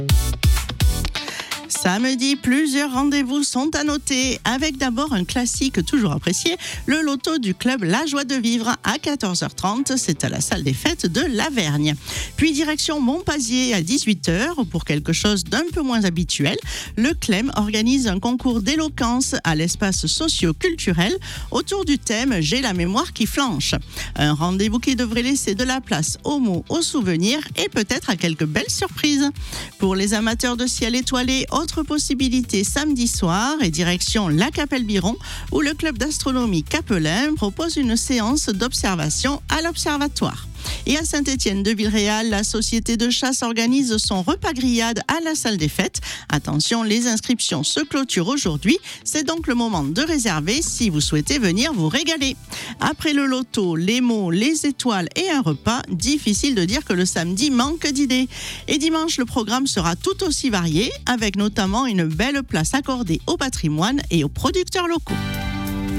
Samedi, plusieurs rendez-vous sont à noter, avec d'abord un classique toujours apprécié, le loto du club La Joie de Vivre à 14h30, c'est à la salle des fêtes de Lavergne. Puis direction Montpazier à 18h, pour quelque chose d'un peu moins habituel, le CLEM organise un concours d'éloquence à l'espace socio-culturel autour du thème « J'ai la mémoire qui flanche ». Un rendez-vous qui devrait laisser de la place aux mots, aux souvenirs et peut-être à quelques belles surprises. Pour les amateurs de ciel étoilé, autre possibilité samedi soir et direction La Capelle-Biron où le club d'astronomie Capelin propose une séance d'observation à l'observatoire. Et à Saint-Étienne-de-Villeréal, la société de chasse organise son repas grillade à la salle des fêtes. Attention, les inscriptions se clôturent aujourd'hui. C'est donc le moment de réserver si vous souhaitez venir vous régaler. Après le loto, les mots, les étoiles et un repas, difficile de dire que le samedi manque d'idées. Et dimanche, le programme sera tout aussi varié, avec notamment une belle place accordée au patrimoine et aux producteurs locaux.